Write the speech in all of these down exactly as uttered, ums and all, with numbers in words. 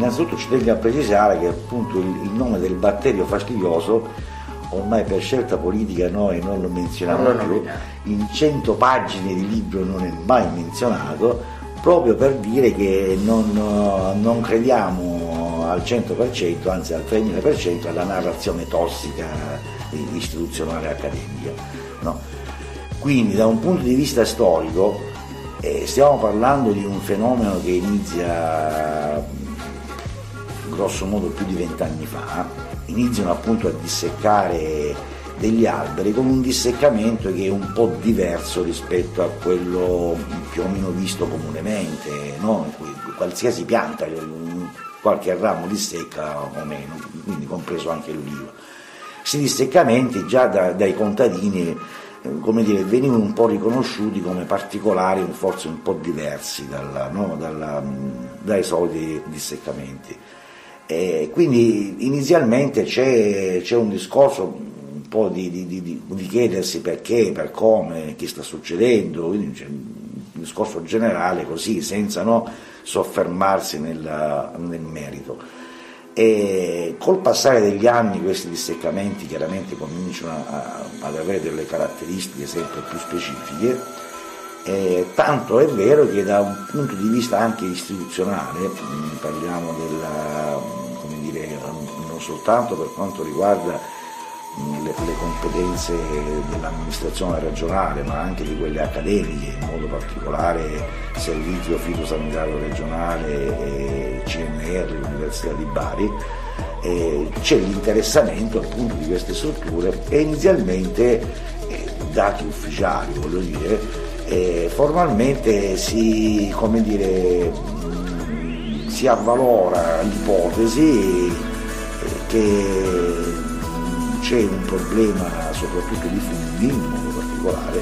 innanzitutto ci tengo a precisare che appunto il, il nome del batterio fastidioso ormai per scelta politica noi non lo menzioniamo più, in cento pagine di libro non è mai menzionato, proprio per dire che non, non crediamo al cento per cento, anzi al tremila per cento, alla narrazione tossica istituzionale accademica. No? Quindi da un punto di vista storico eh, stiamo parlando di un fenomeno che inizia grosso modo più di vent'anni fa, iniziano appunto a disseccare degli alberi con un disseccamento che è un po' diverso rispetto a quello più o meno visto comunemente, no? Qualsiasi pianta, qualche ramo dissecca o meno, quindi compreso anche l'ulivo. Questi disseccamenti già da, dai contadini, come dire, venivano un po' riconosciuti come particolari, forse un po' diversi dalla, no? dalla, dai soliti disseccamenti. E quindi inizialmente c'è, c'è un discorso un po' di, di, di, di chiedersi perché, per come, che sta succedendo, quindi c'è un discorso generale così, senza no, soffermarsi nel, nel merito. E col passare degli anni questi disseccamenti chiaramente cominciano a, ad avere delle caratteristiche sempre più specifiche, eh, tanto è vero che da un punto di vista anche istituzionale, parliamo della, come dire, non soltanto per quanto riguarda le, le competenze dell'amministrazione regionale, ma anche di quelle accademiche, in modo particolare Servizio Fitosanitario Regionale e C N R, l'Università di Bari, eh, c'è l'interessamento appunto di queste strutture e inizialmente, eh, dati ufficiali voglio dire, eh, formalmente si, come dire, mh, si avvalora l'ipotesi eh, che c'è un problema soprattutto di funghi in modo particolare,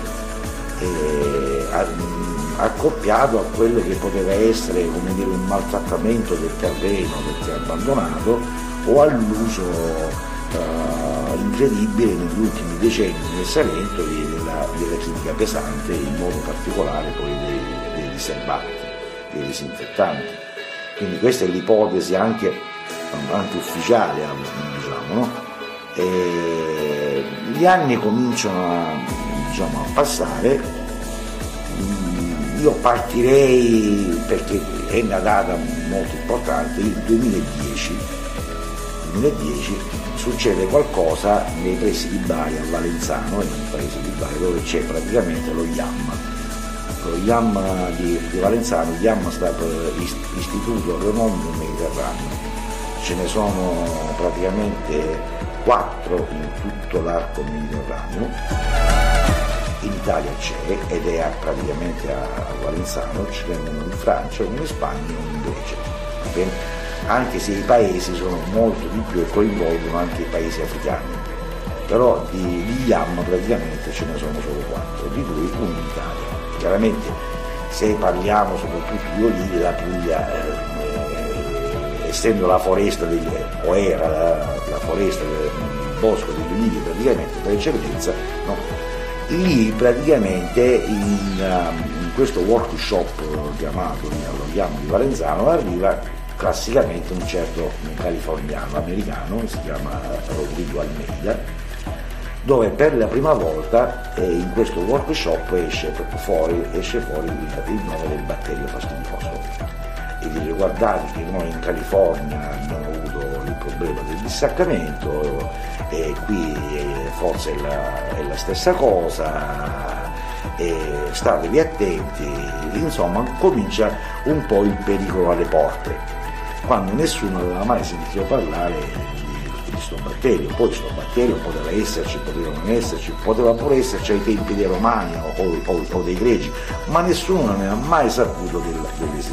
eh, accoppiato a quello che poteva essere, come dire, un maltrattamento del terreno perché è abbandonato, o all'uso eh, incredibile negli ultimi decenni nel Salento della, della chimica pesante, in modo particolare poi dei, dei diserbanti, dei disinfettanti. Quindi questa è l'ipotesi anche, anche ufficiale, diciamo, no? E gli anni cominciano a, diciamo, a passare, io partirei, perché è una data molto importante, il duemiladieci, duemiladieci succede qualcosa nei pressi di Bari, a Valenzano, in un paese di Bari dove c'è praticamente lo I A M, lo I A M di, di Valenzano. l'I A M sta per Istituto Remondo Mediterraneo, ce ne sono praticamente quattro in tutto l'arco mediterraneo, in Italia c'è ed è praticamente a Valenzano, ce n'è uno in Francia, uno in Spagna e uno in Grecia, okay? Anche se i paesi sono molto di più e coinvolgono anche i paesi africani, però di, di I A M praticamente ce ne sono solo quattro, di cui uno in Italia. Chiaramente se parliamo soprattutto di olivi, la Puglia, eh, essendo la foresta degli, o era la, la foresta del bosco degli olivi praticamente per eccellenza, no? Lì praticamente in, in questo workshop chiamato lo chiamo di Valenzano arriva classicamente un certo californiano americano, si chiama Rodrigo Almeida, dove per la prima volta eh, in questo workshop esce fuori, esce fuori il, il nome del batterio fastidioso e dice: guardate che noi in California abbiamo avuto il problema del disseccamento e qui eh, forse è la, è la stessa cosa, e statevi attenti. Insomma, comincia un po' il pericolo alle porte, quando nessuno aveva mai sentito parlare di questo batterio. Poi questo batterio poteva esserci, poteva non esserci, poteva pure esserci ai tempi dei Romani o, o, o dei Greci, ma nessuno ne ha mai saputo dell'esistenza.